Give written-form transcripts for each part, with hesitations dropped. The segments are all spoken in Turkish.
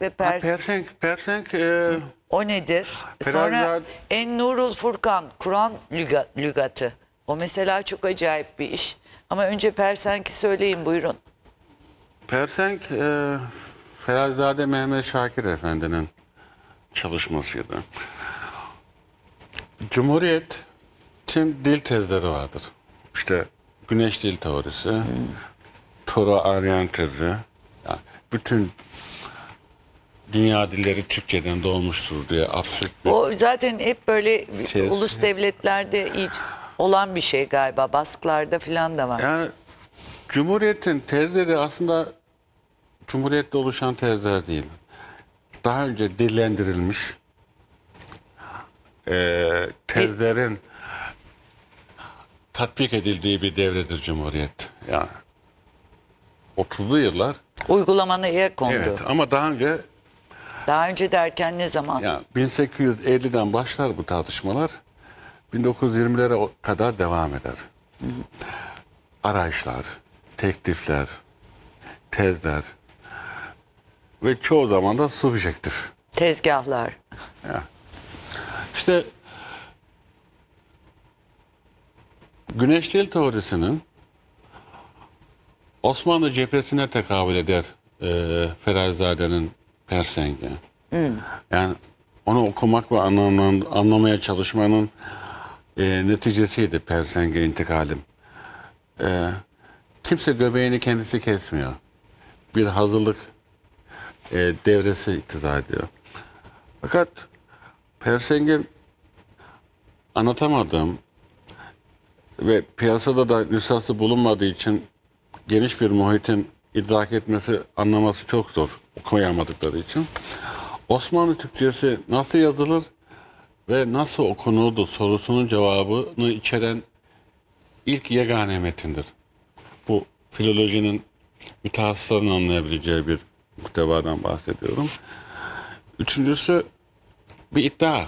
ve Pers. Persenk O nedir? Sonra En-Nurul Furkan, Kur'an lügatı. O mesela çok acayip bir iş. Ama önce Persenk'i söyleyin, buyurun. Persenk Feralizade Mehmet Şakir Efendi'nin çalışmasıydı. Cumhuriyet'in dil tezleri vardır. İşte Güneş Dil Teorisi, Toro-Aryan tezi. Yani bütün dünya dilleri Türkçeden doğmuştur diye absürt bir... O zaten hep böyle Tez. ulus devletlerde olan bir şey galiba. Baskılarda falan da var. Yani Cumhuriyet'in tezleri aslında Cumhuriyet'te oluşan tezler değil. Daha önce dillendirilmiş tezlerin tatbik edildiği bir devredir Cumhuriyet. Yani 30'lu yıllar. Uygulamanıya kondu. Evet, ama Daha önce derken ne zaman? yani 1850'den başlar bu tartışmalar. 1920'lere kadar devam eder. Arayışlar, teklifler, tezler ve çoğu zaman da subjektif. Tezgahlar. İşte Güneş Dil Teorisi'nin Osmanlı cephesine tekabül eder Feralizade'nin Persenk'i. Yani onu okumak ve anlamaya çalışmanın neticesiydi Persenk'e intikalim. Kimse göbeğini kendisi kesmiyor. Bir hazırlık devresi iktiza ediyor. Fakat Persenk'in anlatamadığım ve piyasada da nüshası bulunmadığı için geniş bir muhitin idrak etmesi, anlaması çok zor okuyamadıkları için. Osmanlı Türkçesi nasıl yazılır ve nasıl okunurdu sorusunun cevabını içeren ilk yegane metindir. Bu filolojinin mütehassısların anlayabileceği bir muhtevadan bahsediyorum. Üçüncüsü bir iddia.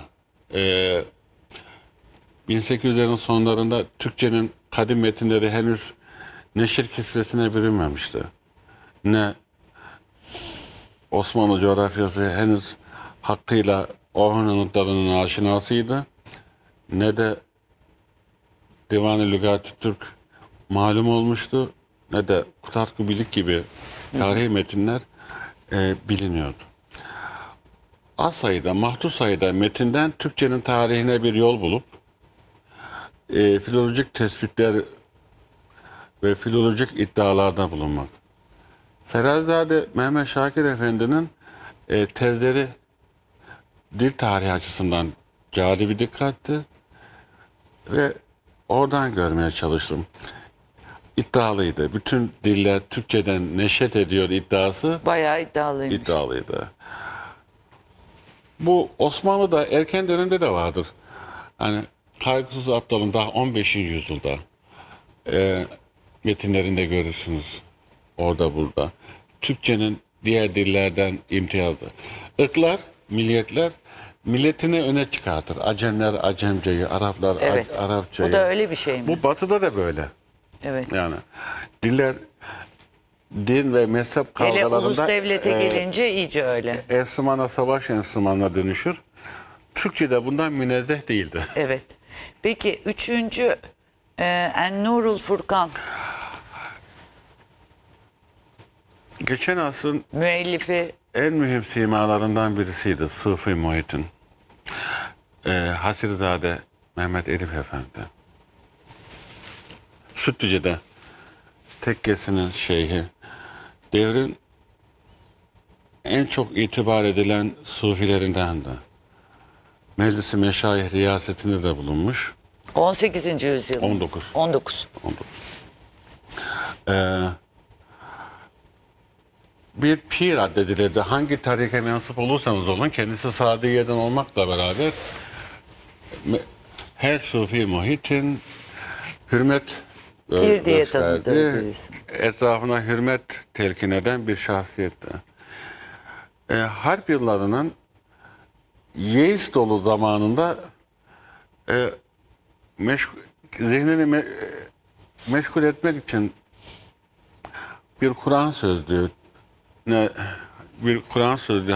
1800'lerin sonlarında Türkçenin kadim metinleri henüz neşir kisvesine bürünmemişti. Ne Osmanlı coğrafyası henüz hakkıyla Orhun anıtlarının aşinasıydı, ne de Divan-ı Lügat-ı Türk malum olmuştu, ne de Kutatku Bilik gibi tarihi metinler biliniyordu. Az sayıda, mahdut sayıda metinden Türkçenin tarihine bir yol bulup filolojik tespitler ve filolojik iddialarda bulunmak. Feralizade Mehmet Şakir Efendi'nin tezleri dil tarihi açısından cali bir dikkatti ve oradan görmeye çalıştım. İddialıydı. Bütün diller Türkçeden neşet ediyor iddiası. Bayağı iddialıymış. İddialıydı. Bu Osmanlı'da erken dönemde de vardır. Hani Kaygısız Aptal'ın daha 15. yüzyılda metinlerinde görürsünüz. Orada burada. Türkçenin diğer dillerden imtiyazı. Irklar, milliyetler milletini öne çıkartır. Acemler Acemceyi, Araplar Evet. Arapçayı. Bu da öyle bir şey mi? Bu batıda da böyle. Evet. Yani diller din ve mezhep Hele kavgalarında ulus devlete gelince iyice öyle. enstrümana savaş enstrümanına dönüşür. Türkçe de bundan münezzeh değildi. Evet. Peki üçüncü En-Nurul Furkan Geçen asrın müellifi en mühim simalarından birisiydi Sufi muhitin. Hasirizade Mehmet Elif Efendi. Sütlüce'de tekkesinin şeyhi. Devrin en çok itibar edilen sufilerinden de. Meclis-i Meşayih riyasetinde de bulunmuş. 18. yüzyıl. 19. 19. Bir pir addedilirdi. Hangi tarike mensup olursanız olun, kendisi Sadiye'den olmakla beraber her sufi muhitin hürmet Pir diye gösterdi. tanıdığı birisi. Etrafına hürmet telkin eden bir şahsiyetti. Harp yıllarının yeis dolu zamanında zihnini meşgul etmek için bir Kur'an sözlüğü